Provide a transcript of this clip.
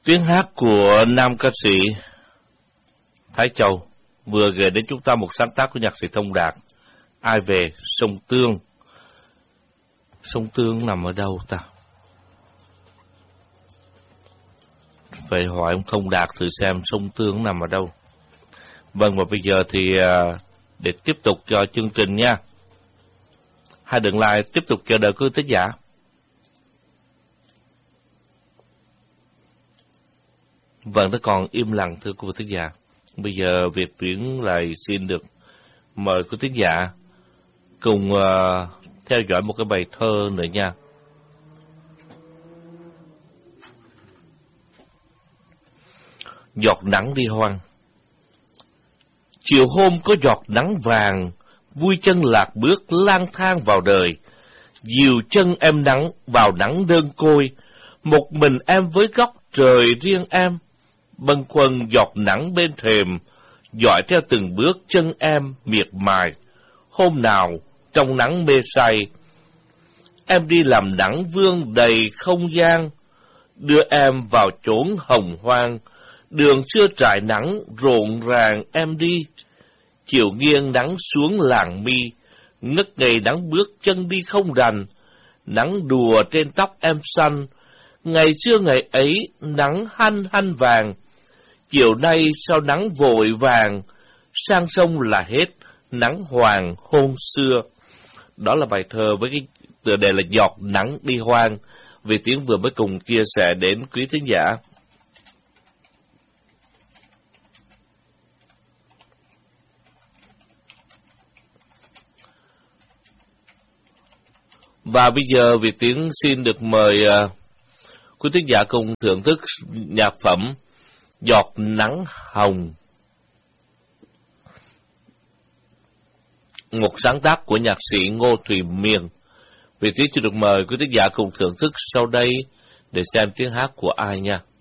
Tiếng hát của nam ca sĩ Thái Châu vừa gửi đến chúng ta một sáng tác của nhạc sĩ Thông Đạt. Ai về sông Tương? Sông Tương nằm ở đâu ta? Phải hỏi ông Thông Đạt thử xem sông Tương nằm ở đâu. Vâng, và bây giờ thì để tiếp tục cho chương trình nha. Hai đường lại tiếp tục chờ đợi quý thính giả. Vâng, nó còn im lặng thưa quý thính giả. Bây giờ Việt Tuyến lại xin được mời quý thính giả cùng theo dõi một cái bài thơ nữa nha. Giọt nắng đi hoang. Chiều hôm có giọt nắng vàng, vui chân lạc bước lang thang vào đời. Dìu chân em nắng vào nắng đơn côi, một mình em với góc trời riêng em. Bâng khuâng giọt nắng bên thềm, dõi theo từng bước chân em miệt mài. Hôm nào trong nắng mê say, em đi làm nắng vương đầy không gian, đưa em vào chốn hồng hoang. Đường xưa trải nắng rộn ràng em đi, chiều nghiêng nắng xuống làng mi, ngất ngây nắng bước chân đi không rành, nắng đùa trên tóc em xanh. Ngày xưa ngày ấy nắng hanh hanh vàng, chiều nay sao nắng vội vàng, sang sông là hết nắng hoàng hôn xưa. Đó là bài thơ với cái tựa đề là Giọt nắng đi hoang, Việt Tiến vừa mới cùng chia sẻ đến quý thính giả. Và bây giờ Việt Tiến xin được mời quý thính giả cùng thưởng thức nhạc phẩm Giọt nắng hồng, một sáng tác của nhạc sĩ Ngô Thùy Miên. Việt Tiến xin được mời quý thính giả cùng thưởng thức sau đây để xem tiếng hát của ai nha.